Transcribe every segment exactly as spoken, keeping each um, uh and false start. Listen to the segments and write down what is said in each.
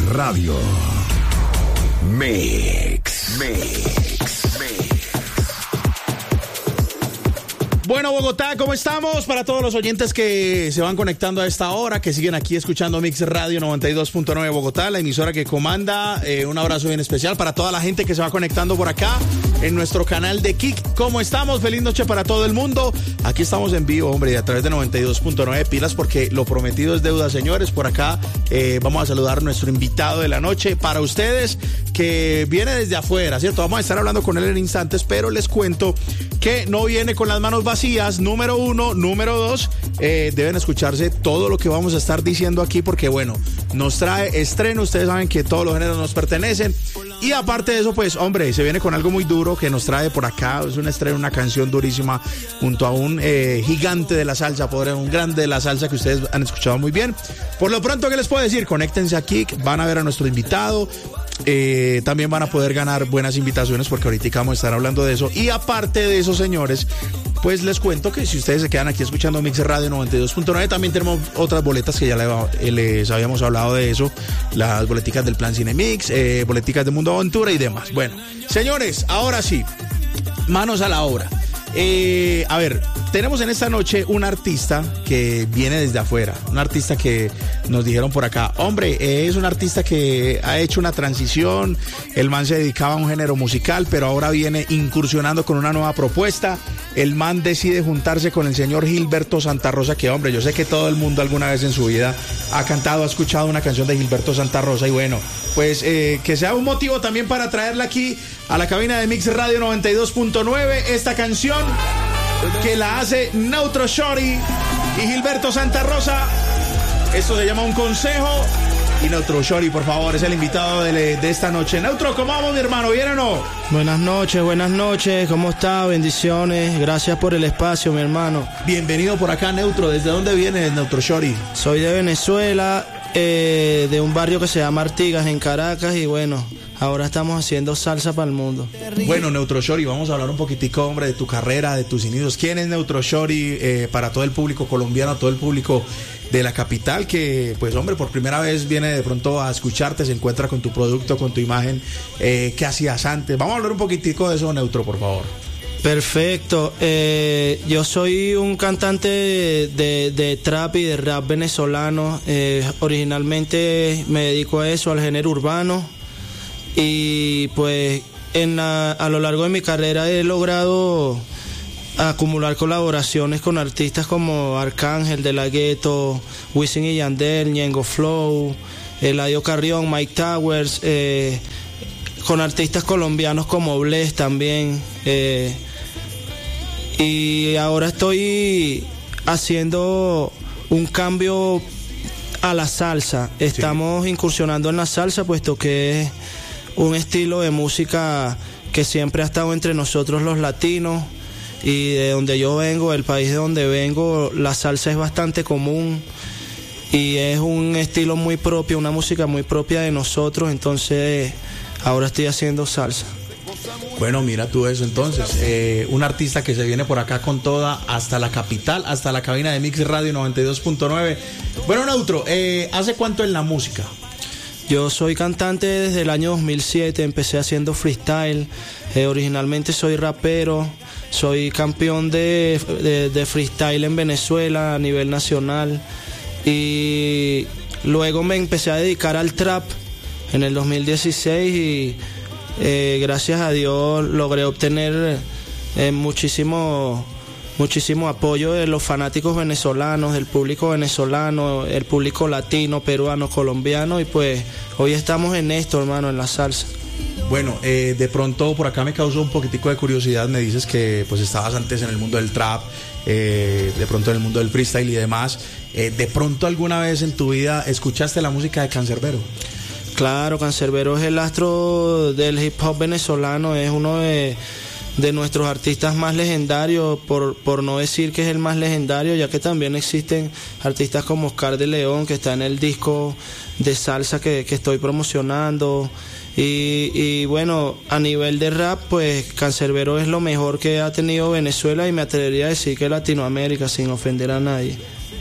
Radio. Mix. Mix. Bueno, Bogotá, ¿cómo estamos? Para todos los oyentes que se van conectando a esta hora, que siguen aquí escuchando Mix Radio noventa y dos punto nueve Bogotá, la emisora que comanda. Eh, un abrazo bien especial para toda la gente que se va conectando por acá en nuestro canal de Kik. ¿Cómo estamos? Feliz noche para todo el mundo. Aquí estamos en vivo, hombre, a través de noventa y dos punto nueve. Pilas porque lo prometido es deuda, señores. Por acá eh, vamos a saludar a nuestro invitado de la noche para ustedes, que viene desde afuera, ¿cierto? Vamos a estar hablando con él en instantes, pero les cuento que no viene con las manos vacías, número uno. Número dos, eh, deben escucharse todo lo que vamos a estar diciendo aquí porque, bueno, nos trae estreno. Ustedes saben que todos los géneros nos pertenecen. Y aparte de eso, pues, hombre, se viene con algo muy duro que nos trae por acá. Es un estreno, una canción durísima junto a un eh, gigante de la salsa, pobre, un grande de la salsa que ustedes han escuchado muy bien. Por lo pronto, ¿qué les puedo decir? Conéctense aquí, van a ver a nuestro invitado. Eh, también van a poder ganar buenas invitaciones porque ahorita vamos a estar hablando de eso. Y aparte de eso, señores, pues les cuento que si ustedes se quedan aquí escuchando Mix Radio noventa y dos punto nueve, también tenemos otras boletas que ya les habíamos hablado de eso, las boleticas del Plan Cine Mix, eh, boleticas de Mundo Aventura y demás. Bueno, señores, ahora sí, manos a la obra. Eh, a ver, tenemos en esta noche un artista que viene desde afuera, un artista que nos dijeron por acá, hombre, es un artista que ha hecho una transición, el man se dedicaba a un género musical, pero ahora viene incursionando con una nueva propuesta. El man decide juntarse con el señor Gilberto Santa Rosa, que, hombre, yo sé que todo el mundo alguna vez en su vida ha cantado, ha escuchado una canción de Gilberto Santa Rosa, y bueno, pues eh, que sea un motivo también para traerla aquí a la cabina de Mix Radio noventa y dos punto nueve, esta canción que la hace Neutro Shorty y Gilberto Santa Rosa. Esto se llama Un Consejo. Y Neutro Shorty, por favor, es el invitado de, de esta noche. Neutro, ¿cómo vamos, mi hermano? ¿Bien o no? Buenas noches, buenas noches. ¿Cómo está? Bendiciones. Gracias por el espacio, mi hermano. Bienvenido por acá, Neutro. ¿Desde dónde vienes, Neutro Shorty? Soy de Venezuela, eh, de un barrio que se llama Artigas, en Caracas. Y bueno, ahora estamos haciendo salsa para el mundo. Bueno, Neutro Shorty, vamos a hablar un poquitico, hombre, de tu carrera, de tus inicios. ¿Quién es Neutro Shorty eh, para todo el público colombiano, todo el público de la capital que, pues, hombre, por primera vez viene de pronto a escucharte, se encuentra con tu producto, con tu imagen? Eh, ¿Qué hacías antes? Vamos a hablar un poquitico de eso, Neutro, por favor. Perfecto. Eh, yo soy un cantante de, de, de trap y de rap venezolano. Eh, originalmente me dedico a eso, al género urbano. Y pues en la, a lo largo de mi carrera he logrado acumular colaboraciones con artistas como Arcángel, De La Ghetto, Wisin y Yandel, Ñengo Flow, Eladio Carrión, Mike Towers, eh, con artistas colombianos como Bless también. Eh, y ahora estoy haciendo un cambio a la salsa. Estamos sí. incursionando en la salsa, puesto que es un estilo de música que siempre ha estado entre nosotros los latinos, y de donde yo vengo, el país de donde vengo, la salsa es bastante común y es un estilo muy propio, una música muy propia de nosotros. Entonces ahora estoy haciendo salsa. Bueno, mira tú eso entonces, eh, un artista que se viene por acá con toda hasta la capital, hasta la cabina de Mix Radio noventa y dos punto nueve. Bueno, Neutro, eh, ¿hace cuánto en la música? Yo soy cantante desde el año dos mil siete, empecé haciendo freestyle, eh, originalmente soy rapero, soy campeón de, de, de freestyle en Venezuela a nivel nacional, y luego me empecé a dedicar al trap en el dos mil dieciséis y eh, gracias a Dios logré obtener eh, muchísimo... muchísimo apoyo de los fanáticos venezolanos, del público venezolano, el público latino, peruano, colombiano, y pues hoy estamos en esto, hermano, en la salsa. Bueno, eh, de pronto por acá me causó un poquitico de curiosidad. Me dices que pues estabas antes en el mundo del trap, eh, de pronto en el mundo del freestyle y demás. Eh, ¿De pronto alguna vez en tu vida escuchaste la música de Canserbero? Claro, Canserbero es el astro del hip hop venezolano, es uno de... de nuestros artistas más legendarios, por, por no decir que es el más legendario, ya que también existen artistas como Oscar de León, que está en el disco de salsa que, que estoy promocionando. Y, y bueno, a nivel de rap, pues Canserbero es lo mejor que ha tenido Venezuela, y me atrevería a decir que Latinoamérica, sin ofender a nadie.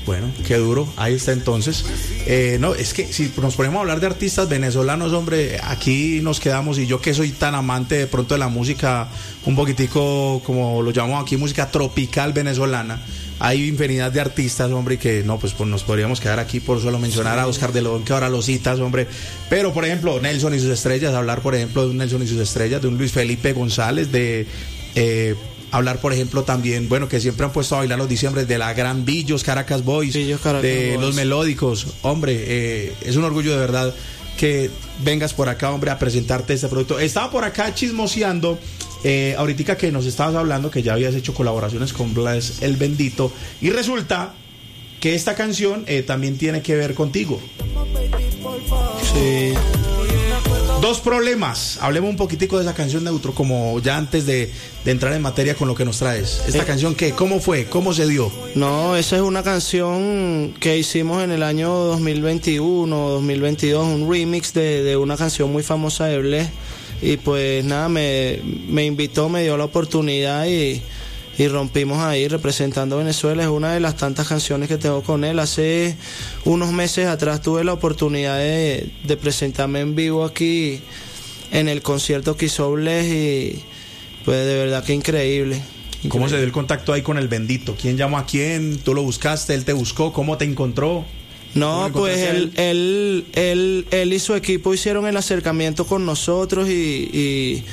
Bueno, qué duro, ahí está entonces. Eh, no, es que si nos ponemos a hablar de artistas venezolanos, hombre, aquí nos quedamos, y yo que soy tan amante de pronto de la música, un poquitico, como lo llamamos aquí, música tropical venezolana, hay infinidad de artistas, hombre, que no, pues, pues nos podríamos quedar aquí por solo mencionar a Oscar de León, que ahora lo citas, hombre, pero por ejemplo, Nelson y sus estrellas, hablar por ejemplo de un Nelson y sus estrellas, de un Luis Felipe González, de... Eh, hablar, por ejemplo, también, bueno, que siempre han puesto a bailar los diciembres, de la Gran Villos, Caracas Boys, Villos, Caracas de Boys. Los Melódicos. Hombre, eh, es un orgullo de verdad que vengas por acá, hombre, a presentarte este producto. Estaba por acá chismoseando, eh, ahorita que nos estabas hablando que ya habías hecho colaboraciones con Blas el Bendito, y resulta que esta canción eh, también tiene que ver contigo. Sí. Dos problemas. Hablemos un poquitico de esa canción, Neutro, como ya antes de, de entrar en materia con lo que nos traes. ¿Esta eh, canción qué? ¿Cómo fue? ¿Cómo se dio? No, esa es una canción que hicimos en el año dos mil veintiuno, dos mil veintidós, un remix de, de una canción muy famosa de Bless. Y pues nada, me, me invitó, me dio la oportunidad y, y rompimos ahí representando a Venezuela. Es una de las tantas canciones que tengo con él. Hace unos meses atrás tuve la oportunidad de, de presentarme en vivo aquí en el concierto que hizo Bless, y pues de verdad que increíble, increíble. ¿Cómo se dio el contacto ahí con el Bendito? ¿Quién llamó a quién? ¿Tú lo buscaste? ¿Él te buscó? ¿Cómo te encontró? No, pues él, él, él, él y su equipo hicieron el acercamiento con nosotros, y, y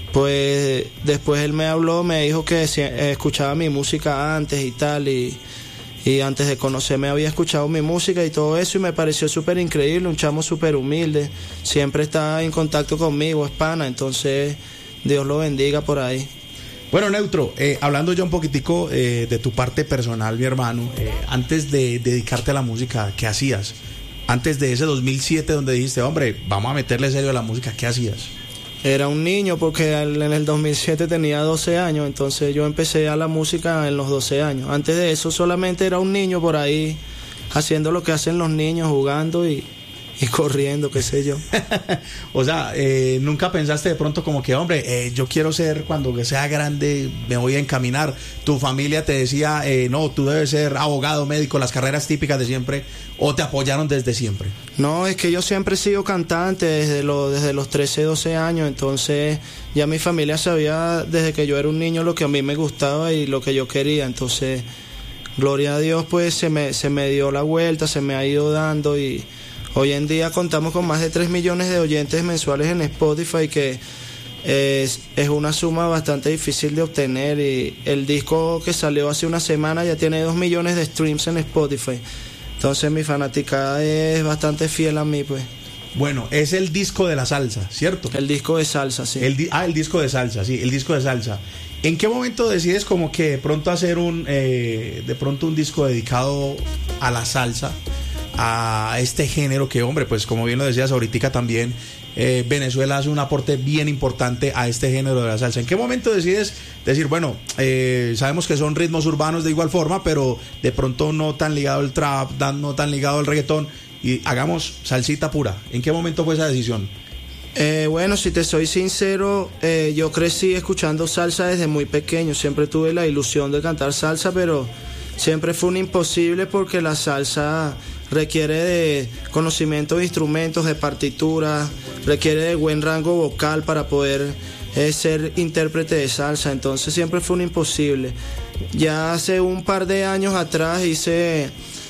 pues después él me habló, me dijo que escuchaba mi música antes y tal, y, y antes de conocerme había escuchado mi música y todo eso, y me pareció súper increíble, un chamo súper humilde, siempre está en contacto conmigo, es pana, entonces Dios lo bendiga por ahí. Bueno, Neutro, eh, hablando ya un poquitico eh, de tu parte personal, mi hermano, eh, antes de dedicarte a la música, ¿qué hacías? Antes de ese dos mil siete donde dijiste, hombre, vamos a meterle serio a la música, ¿qué hacías? Era un niño, porque en el dos mil siete tenía doce años, entonces yo empecé a la música en los doce años. Antes de eso solamente era un niño por ahí, haciendo lo que hacen los niños, jugando y, y corriendo, qué sé yo. O sea, eh, nunca pensaste de pronto como que, hombre, eh, yo quiero ser, cuando sea grande, me voy a encaminar. Tu familia te decía, eh, no, tú debes ser abogado, médico, las carreras típicas de siempre, o te apoyaron desde siempre. No, es que yo siempre he sido cantante desde, lo, desde los trece, doce años, entonces ya mi familia sabía desde que yo era un niño lo que a mí me gustaba y lo que yo quería, entonces gloria a Dios, pues se me, se me dio la vuelta, se me ha ido dando, y hoy en día contamos con más de tres millones de oyentes mensuales en Spotify, que es, es una suma bastante difícil de obtener, y el disco que salió hace una semana ya tiene dos millones de streams en Spotify. Entonces mi fanaticada es bastante fiel a mí, pues. Bueno, es el disco de la salsa, ¿cierto? El disco de salsa, sí. El di- ah, el disco de salsa, sí, el disco de salsa. ¿En qué momento decides como que de pronto hacer un, eh, de pronto un disco dedicado a la salsa, a este género que, hombre, pues como bien lo decías ahorita también, eh, Venezuela hace un aporte bien importante a este género de la salsa? ¿En qué momento decides decir, bueno, eh, sabemos que son ritmos urbanos de igual forma, pero de pronto no tan ligado al trap, no tan ligado al reggaetón, y hagamos salsita pura? ¿En qué momento fue esa decisión? Eh, bueno, si te soy sincero, eh, yo crecí escuchando salsa desde muy pequeño. Siempre tuve la ilusión de cantar salsa, pero siempre fue un imposible, porque la salsa requiere de conocimiento de instrumentos, de partituras, requiere de buen rango vocal para poder eh, ser intérprete de salsa, entonces siempre fue un imposible. Ya hace un par de años atrás hice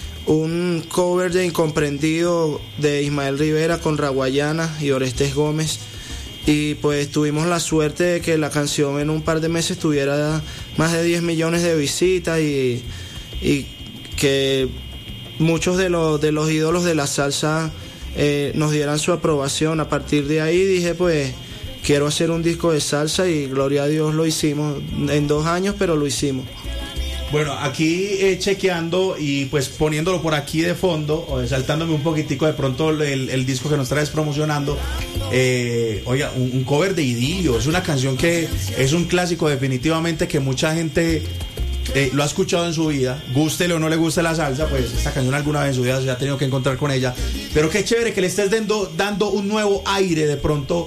un cover de Incomprendido de Ismael Rivera con Raguayana y Orestes Gómez, y pues tuvimos la suerte de que la canción en un par de meses tuviera más de diez millones de visitas, y, y que muchos de los, de los ídolos de la salsa eh, nos dieran su aprobación. A partir de ahí dije, pues quiero hacer un disco de salsa, y gloria a Dios lo hicimos en dos años, pero lo hicimos. Bueno, aquí eh, chequeando y pues poniéndolo por aquí de fondo, o saltándome un poquitico de pronto el, el disco que nos traes promocionando, eh, oiga, un, un cover de Idilio, es una canción que es un clásico definitivamente, que mucha gente eh, lo ha escuchado en su vida, gústele o no le guste la salsa, pues esta canción alguna vez en su vida se ha tenido que encontrar con ella, pero qué chévere que le estés dando, dando un nuevo aire de pronto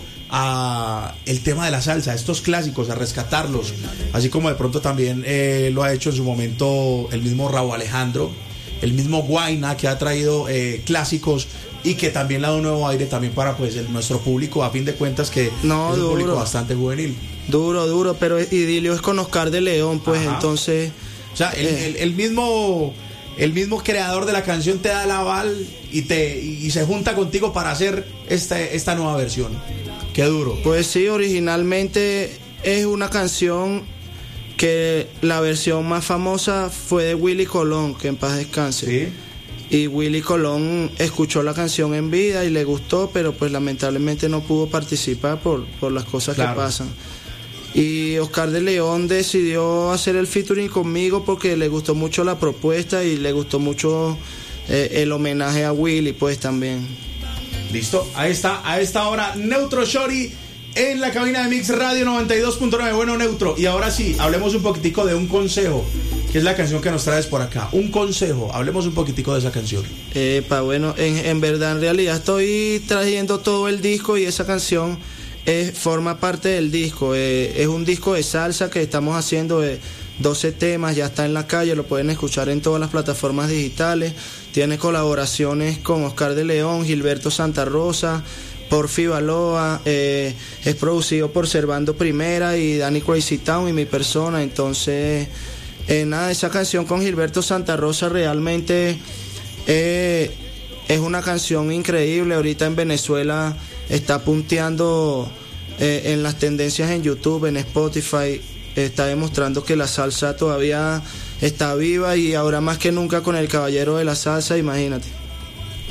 a el tema de la salsa, a estos clásicos, a rescatarlos, así como de pronto también eh, lo ha hecho en su momento el mismo Raúl Alejandro, el mismo Guayna, que ha traído eh, clásicos y que también le da un nuevo aire también para pues el, nuestro público, a fin de cuentas que no, es un duro. público bastante juvenil. Duro, duro, pero Idilio es con Oscar de León, pues. Ajá. Entonces... O sea, el, eh. el, el mismo... El mismo creador de la canción te da el aval y te y se junta contigo para hacer esta, esta nueva versión. Qué duro. Pues sí, originalmente es una canción que la versión más famosa fue de Willy Colón, que en paz descanse. Sí. Y Willy Colón escuchó la canción en vida y le gustó, pero pues lamentablemente no pudo participar por, por las cosas claro. que pasan. Y Oscar de León decidió hacer el featuring conmigo porque le gustó mucho la propuesta y le gustó mucho eh, el homenaje a Willy, pues también. Listo, ahí está, a esta hora Neutro Shorty en la cabina de Mix Radio noventa y dos punto nueve. Bueno, Neutro, y ahora sí, hablemos un poquitico de Un Consejo, que es la canción que nos traes por acá. Un Consejo, hablemos un poquitico de esa canción. Epa, bueno, en, en verdad, en realidad estoy trayendo todo el disco y esa canción... Es, forma parte del disco, eh, es un disco de salsa que estamos haciendo de doce temas, ya está en la calle, lo pueden escuchar en todas las plataformas digitales, tiene colaboraciones con Oscar de León, Gilberto Santa Rosa, Porfi Baloa, eh, es producido por Servando Primera y Danny Crazy Town y mi persona, entonces eh, nada, esa canción con Gilberto Santa Rosa realmente eh, es una canción increíble, ahorita en Venezuela está punteando eh, en las tendencias en YouTube, en Spotify, está demostrando que la salsa todavía está viva y ahora más que nunca con el Caballero de la Salsa, imagínate.